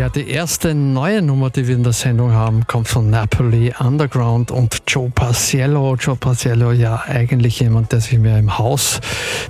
Ja, die erste neue Nummer, die wir in der Sendung haben, kommt von Napoli Underground und Joe Paciello. Joe Paciello, ja eigentlich jemand, der sich mehr im House